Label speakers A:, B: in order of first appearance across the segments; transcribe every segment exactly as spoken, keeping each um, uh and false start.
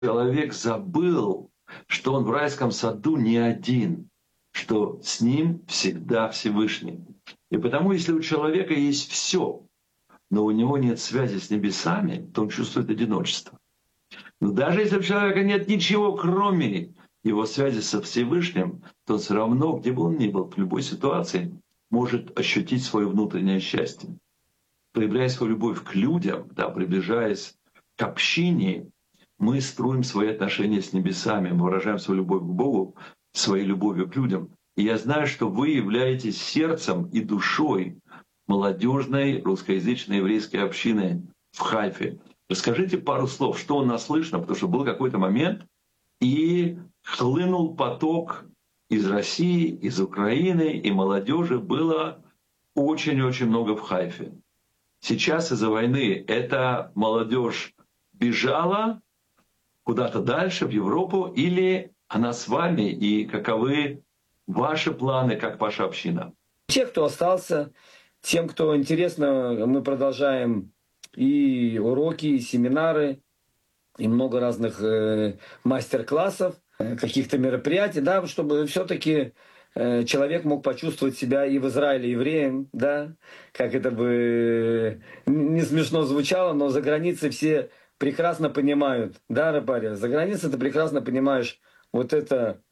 A: Человек забыл, что он в райском саду не один, что с ним всегда Всевышний. И потому, если у человека есть все, но у него нет связи с небесами, то он чувствует одиночество. Но даже если у человека нет ничего, кроме его связи со Всевышним, то он все равно, где бы он ни был, в любой ситуации, может ощутить свое внутреннее счастье. Проявляя свою любовь к людям, да, приближаясь к общине, мы строим свои отношения с небесами, мы выражаем свою любовь к Богу, своей любовью к людям. И я знаю, что вы являетесь сердцем и душой молодежной русскоязычной еврейской общины в Хайфе. Расскажите пару слов, что у нас слышно, потому что был какой-то момент, и хлынул поток из России, из Украины, и молодежи было очень-очень много в Хайфе. Сейчас из-за войны эта молодежь бежала куда-то дальше, в Европу, или она с вами, и каковы ваши планы, как ваша община?
B: Те, кто остался, тем, кто интересно, мы продолжаем и уроки, и семинары, и много разных э, мастер-классов, э, каких-то мероприятий, да, чтобы все-таки э, человек мог почувствовать себя и в Израиле евреем, да, как это бы не смешно звучало, но за границей все прекрасно понимают, да, Рапария, за границей ты прекрасно понимаешь, вот это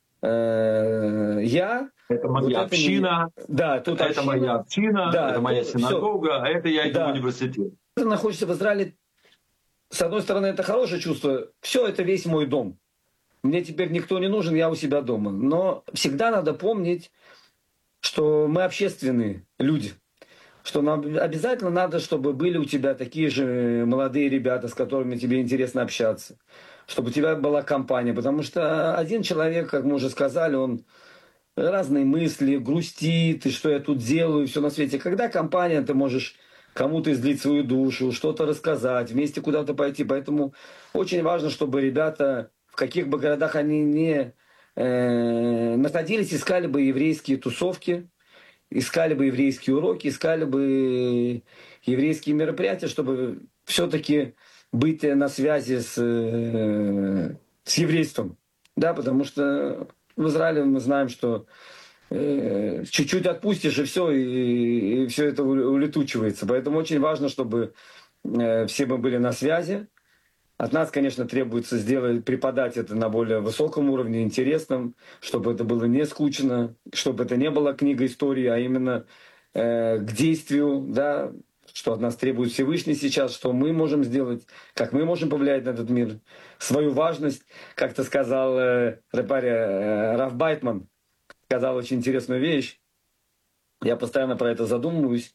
B: э, я,
A: это моя
B: вот
A: община,
B: это, да, тут
A: это
B: община,
A: моя община,
B: да,
A: это моя
B: тут
A: синагога,
B: всё.
A: а это я иду
B: Да.
A: в университет.
B: Ты находишься в Израиле, с одной стороны, это хорошее чувство, все, это весь мой дом. Мне теперь никто не нужен, я у себя дома. Но всегда надо помнить, что мы общественные люди. Что нам обязательно надо, чтобы были у тебя такие же молодые ребята, с которыми тебе интересно общаться. Чтобы у тебя была компания. Потому что один человек, как мы уже сказали, он разные мысли, грустит, и что я тут делаю, все на свете. Когда компания, ты можешь кому-то излить свою душу, что-то рассказать, вместе куда-то пойти. Поэтому очень важно, чтобы ребята, в каких бы городах они не э, находились, искали бы еврейские тусовки, искали бы еврейские уроки, искали бы еврейские мероприятия, чтобы все-таки быть на связи с, э, с еврейством. Да, потому что в Израиле мы знаем, что э, чуть-чуть отпустишь, и все, и, и все это улетучивается. Поэтому очень важно, чтобы э, все мы были на связи. От нас, конечно, требуется сделать, преподать это на более высоком уровне, интересном, чтобы это было не скучно, чтобы это не была книга истории, а именно э, к действию, да, что от нас требует Всевышний сейчас, что мы можем сделать, как мы можем повлиять на этот мир, свою важность. Как-то сказал э, Рапария, э, Раф Байтман, сказал очень интересную вещь, я постоянно про это задумываюсь.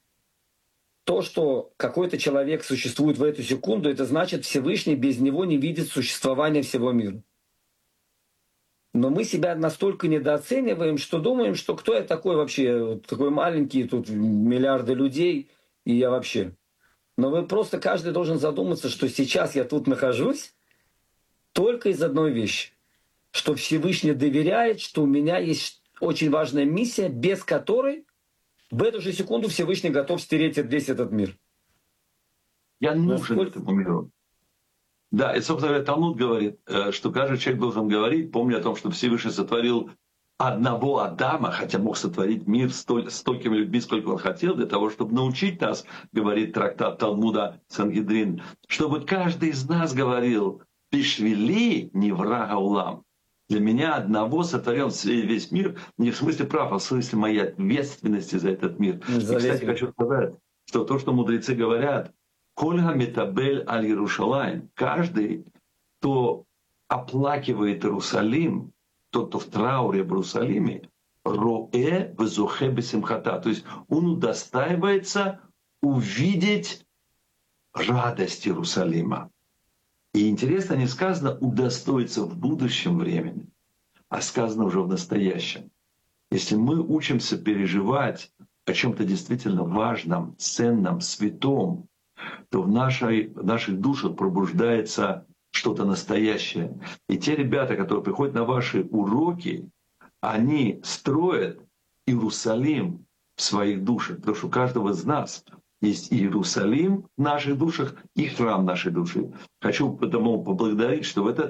B: То, что какой-то человек существует в эту секунду, это значит, Всевышний без него не видит существования всего мира. Но мы себя настолько недооцениваем, что думаем, что кто я такой вообще, вот такой маленький, тут миллиарды людей, и я вообще. Но вы просто, каждый должен задуматься, что сейчас я тут нахожусь только из одной вещи, что Всевышний доверяет, что у меня есть очень важная миссия, без которой в эту же секунду Всевышний готов стереть весь этот мир.
A: Я нужен
B: Насколько...
A: этому миру. Да, и, собственно говоря, Талмуд говорит, что каждый человек должен говорить, помня о том, что Всевышний сотворил одного Адама, хотя мог сотворить мир столь, столькими людьми, сколько он хотел, для того, чтобы научить нас, говорит трактат Талмуда Сангедрин, чтобы каждый из нас говорил «Бишвили не врага улам». Для меня одного сотворен весь мир, не в смысле прав, а в смысле моей ответственности за этот мир. И, кстати, хочу сказать, что то, что мудрецы говорят, «Кольга метабель аль Иерушалайм», каждый, кто оплакивает Иерусалим, тот, кто в трауре в Иерусалиме, «роэ везухе бесимхата», то есть он удостаивается увидеть радость Иерусалима. И интересно, не сказано удостоиться в будущем времени, а сказано уже в настоящем. Если мы учимся переживать о чем-то действительно важном, ценном, святом, то в, нашей, в наших душах пробуждается что-то настоящее. И те ребята, которые приходят на ваши уроки, они строят Иерусалим в своих душах, потому что у каждого из нас есть Иерусалим в наших душах и храм нашей души. Хочу потому поблагодарить, что в этот